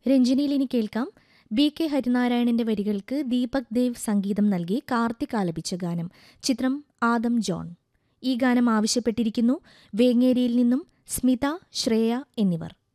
രഞ്ജിനിയിൽ ഇനി കേൾക്കാം BK ഹരിനാരായണന്റെ വരികൾക്ക് ദീപക് ദേവ് സംഗീതം നൽകി കാർത്തിക് ആലപിച്ച ഗാനം. ചിത്രം ആദം ജോൺ. ഈ ഗാനം ആവശ്യപ്പെട്ടിരിക്കുന്നു വേങ്ങേരിയിൽ നിന്നും സ്മിത, ശ്രേയ എന്നിവർ.